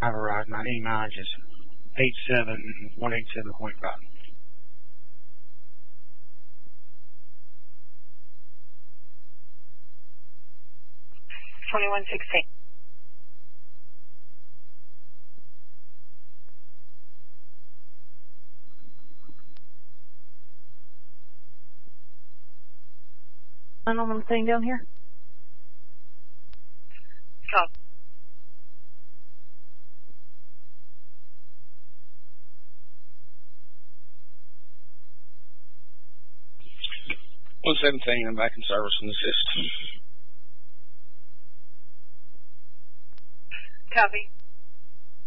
Override, my E-mine is 87187.5. $21.16. On the thing down here? Stop. $117, I'm back in service in the system. Copy.